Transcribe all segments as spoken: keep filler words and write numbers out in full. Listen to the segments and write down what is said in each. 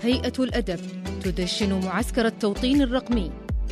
هيئة الأدب تدشن معسكر التوطين الرقمي.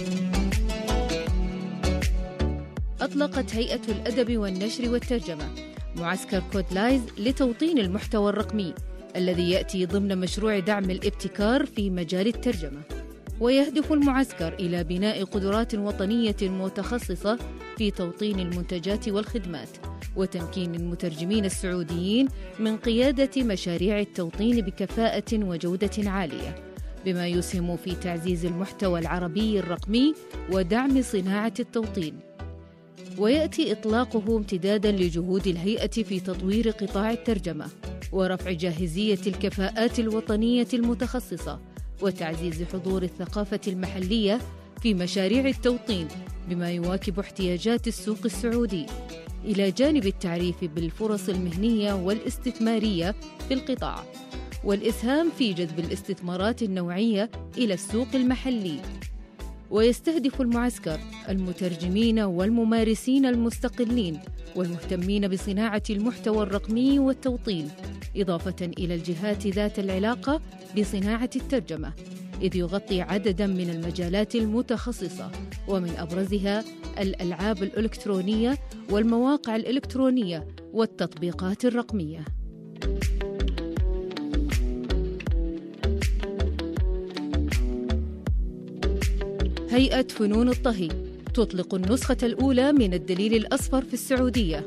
أطلقت هيئة الأدب والنشر والترجمة معسكر كودلايز لتوطين المحتوى الرقمي الذي يأتي ضمن مشروع دعم الابتكار في مجال الترجمة. ويهدف المعسكر إلى بناء قدرات وطنية متخصصة في توطين المنتجات والخدمات وتمكين المترجمين السعوديين من قيادة مشاريع التوطين بكفاءة وجودة عالية، بما يسهم في تعزيز المحتوى العربي الرقمي ودعم صناعة التوطين. ويأتي إطلاقه امتداداً لجهود الهيئة في تطوير قطاع الترجمة ورفع جاهزية الكفاءات الوطنية المتخصصة وتعزيز حضور الثقافة المحلية في مشاريع التوطين بما يواكب احتياجات السوق السعودي، إلى جانب التعريف بالفرص المهنية والاستثمارية في القطاع والإسهام في جذب الاستثمارات النوعية إلى السوق المحلي. ويستهدف المعسكر المترجمين والممارسين المستقلين والمهتمين بصناعة المحتوى الرقمي والتوطين، إضافة إلى الجهات ذات العلاقة بصناعة الترجمة، إذ يغطي عدداً من المجالات المتخصصة ومن أبرزها الألعاب الإلكترونية والمواقع الإلكترونية والتطبيقات الرقمية. هيئة فنون الطهي تطلق النسخة الأولى من الدليل الأصفر في السعودية.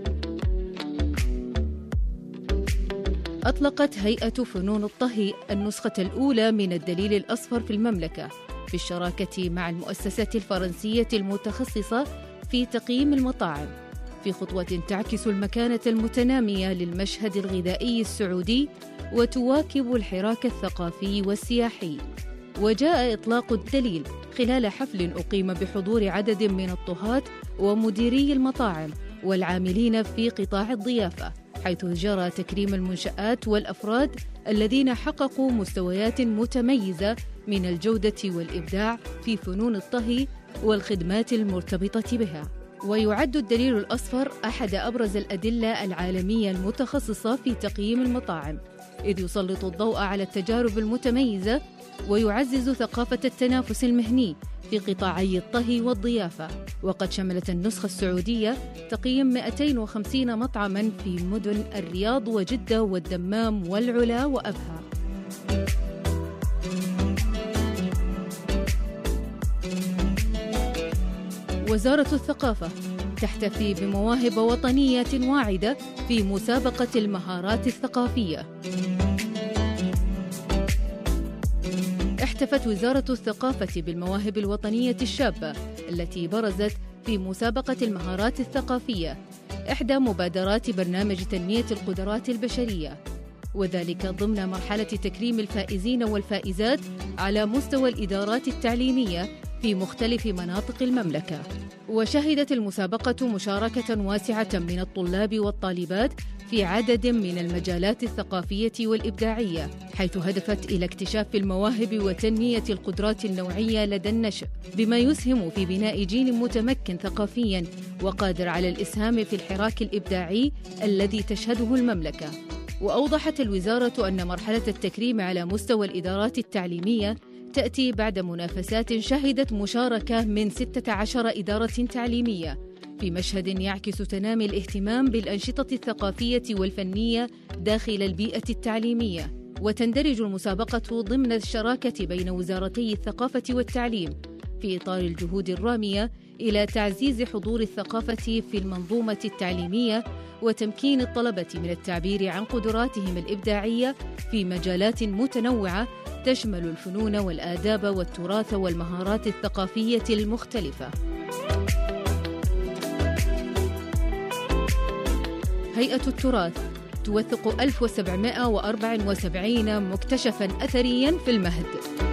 أطلقت هيئة فنون الطهي النسخة الأولى من الدليل الأصفر في المملكة في الشراكة مع المؤسسة الفرنسية المتخصصة في تقييم المطاعم، في خطوة تعكس المكانة المتنامية للمشهد الغذائي السعودي وتواكب الحراك الثقافي والسياحي. وجاء إطلاق الدليل خلال حفل أقيم بحضور عدد من الطهاة ومديري المطاعم والعاملين في قطاع الضيافة، حيث جرى تكريم المنشآت والأفراد الذين حققوا مستويات متميزة من الجودة والإبداع في فنون الطهي والخدمات المرتبطة بها. ويعد الدليل الأصفر أحد أبرز الأدلة العالمية المتخصصة في تقييم المطاعم، إذ يسلط الضوء على التجارب المتميزة ويعزز ثقافة التنافس المهني في قطاعي الطهي والضيافة. وقد شملت النسخة السعودية تقييم مئتين وخمسين مطعماً في مدن الرياض وجدة والدمام والعلا وأبها. وزارة الثقافة تحتفي بمواهب وطنية واعدة في مسابقة المهارات الثقافية. احتفت وزارة الثقافة بالمواهب الوطنية الشابة التي برزت في مسابقة المهارات الثقافية، إحدى مبادرات برنامج تنمية القدرات البشرية، وذلك ضمن مرحلة تكريم الفائزين والفائزات على مستوى الإدارات التعليمية في مختلف مناطق المملكة. وشهدت المسابقة مشاركة واسعة من الطلاب والطالبات في عدد من المجالات الثقافية والإبداعية، حيث هدفت إلى اكتشاف المواهب وتنمية القدرات النوعية لدى النشء، بما يسهم في بناء جيل متمكن ثقافياً وقادر على الإسهام في الحراك الإبداعي الذي تشهده المملكة. وأوضحت الوزارة أن مرحلة التكريم على مستوى الإدارات التعليمية تأتي بعد منافسات شهدت مشاركة من ستة عشر إدارة تعليمية في مشهد يعكس تنامي الاهتمام بالأنشطة الثقافية والفنية داخل البيئة التعليمية. وتندرج المسابقة ضمن الشراكة بين وزارتي الثقافة والتعليم في إطار الجهود الرامية إلى تعزيز حضور الثقافة في المنظومة التعليمية وتمكين الطلبة من التعبير عن قدراتهم الإبداعية في مجالات متنوعة تشمل الفنون والآداب والتراث والمهارات الثقافية المختلفة. هيئة التراث توثق ألف وسبعمائة وأربعة وسبعين مكتشفاً أثرياً في المهد.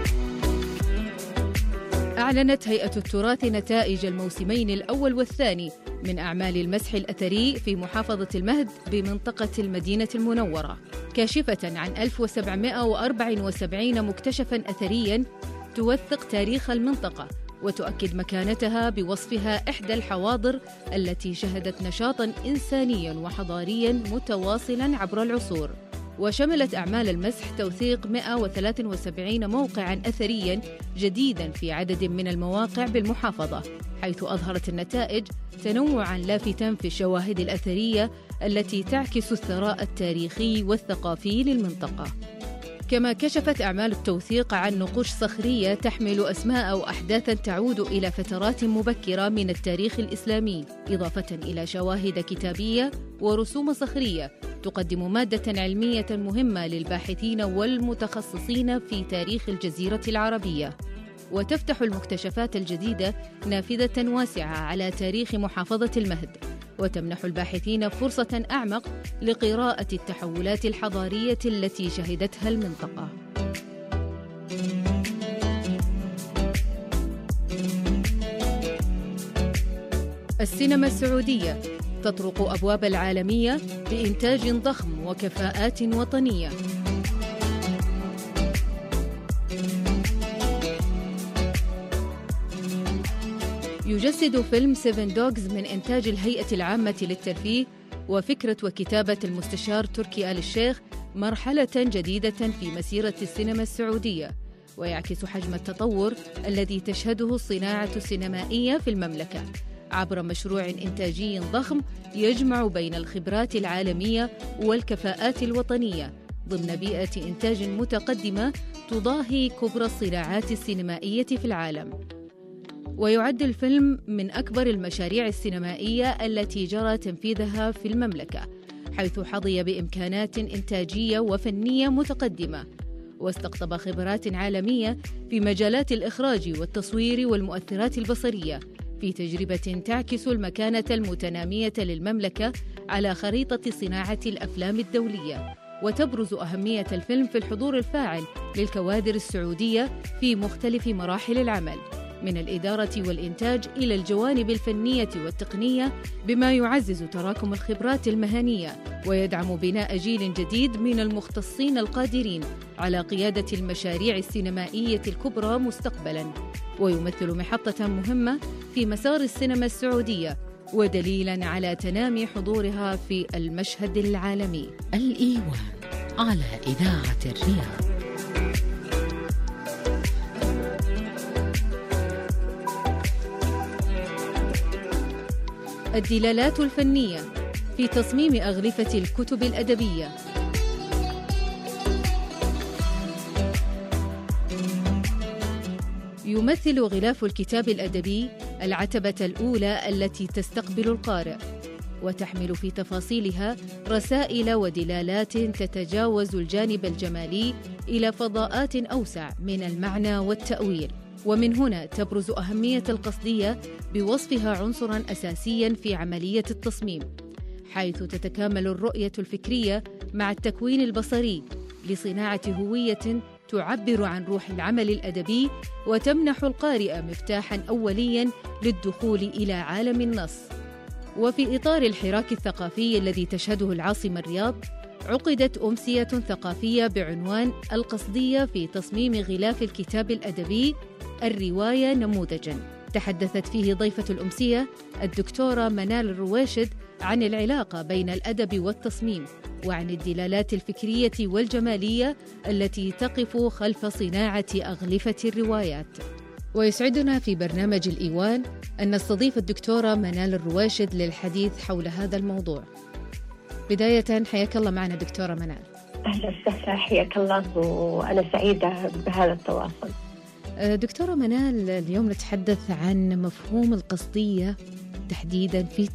أعلنت هيئة التراث نتائج الموسمين الأول والثاني من أعمال المسح الأثري في محافظة المهد بمنطقة المدينة المنورة، كاشفة عن ألف وسبعمائة وأربعة وسبعين مكتشفاً أثرياً توثق تاريخ المنطقة وتؤكد مكانتها بوصفها إحدى الحواضر التي شهدت نشاطاً إنسانياً وحضارياً متواصلاً عبر العصور. وشملت أعمال المسح توثيق مئة وثلاثة وسبعين موقعاً أثرياً جديداً في عدد من المواقع بالمحافظة، حيث أظهرت النتائج تنوعاً لافتاً في الشواهد الأثرية التي تعكس الثراء التاريخي والثقافي للمنطقة. كما كشفت أعمال التوثيق عن نقوش صخرية تحمل أسماء وأحداثاً تعود إلى فترات مبكرة من التاريخ الإسلامي، إضافة إلى شواهد كتابية ورسوم صخرية تقدم مادة علمية مهمة للباحثين والمتخصصين في تاريخ الجزيرة العربية. وتفتح المكتشفات الجديدة نافذة واسعة على تاريخ محافظة المهد، وتمنح الباحثين فرصة أعمق لقراءة التحولات الحضارية التي شهدتها المنطقة. السينما السعودية تطرق أبواب العالمية بإنتاج ضخم وكفاءات وطنية. يجسد فيلم سيفن دوغز من إنتاج الهيئة العامة للترفيه وفكرة وكتابة المستشار تركي آل الشيخ مرحلة جديدة في مسيرة السينما السعودية، ويعكس حجم التطور الذي تشهده الصناعة السينمائية في المملكة عبر مشروع إنتاجي ضخم يجمع بين الخبرات العالمية والكفاءات الوطنية ضمن بيئة إنتاج متقدمة تضاهي كبرى الصناعات السينمائية في العالم. ويعد الفيلم من أكبر المشاريع السينمائية التي جرى تنفيذها في المملكة، حيث حظي بإمكانات إنتاجية وفنية متقدمة، واستقطب خبرات عالمية في مجالات الإخراج والتصوير والمؤثرات البصرية، في تجربة تعكس المكانة المتنامية للمملكة على خريطة صناعة الأفلام الدولية. وتبرز أهمية الفيلم في الحضور الفاعل للكوادر السعودية في مختلف مراحل العمل، من الإدارة والإنتاج إلى الجوانب الفنية والتقنية، بما يعزز تراكم الخبرات المهنية ويدعم بناء جيل جديد من المختصين القادرين على قيادة المشاريع السينمائية الكبرى مستقبلاً، ويمثل محطة مهمة في مسار السينما السعودية ودليلاً على تنامي حضورها في المشهد العالمي. الإيوان على إذاعة الرياض. الدلالات الفنية في تصميم أغلفة الكتب الأدبية. يمثل غلاف الكتاب الأدبي العتبة الأولى التي تستقبل القارئ، وتحمل في تفاصيلها رسائل ودلالات تتجاوز الجانب الجمالي إلى فضاءات أوسع من المعنى والتأويل. ومن هنا تبرز أهمية القصدية بوصفها عنصراً أساسياً في عملية التصميم، حيث تتكامل الرؤية الفكرية مع التكوين البصري لصناعة هوية تعبر عن روح العمل الأدبي، وتمنح القارئ مفتاحاً أولياً للدخول إلى عالم النص. وفي إطار الحراك الثقافي الذي تشهده العاصمة الرياض، عقدت أمسية ثقافية بعنوان القصدية في تصميم غلاف الكتاب الأدبي، الرواية نموذجاً. تحدثت فيه ضيفة الأمسية الدكتورة منال الرواشد عن العلاقة بين الأدب والتصميم، وعن الدلالات الفكرية والجمالية التي تقف خلف صناعة أغلفة الروايات. ويسعدنا في برنامج الإيوان أن نستضيف الدكتورة منال الرواشد للحديث حول هذا الموضوع. بداية حياك الله معنا دكتورة منال. أهلا وسهلا، حياك الله، وأنا سعيدة بهذا التواصل. دكتورة منال، اليوم نتحدث عن مفهوم القصدية تحديداً في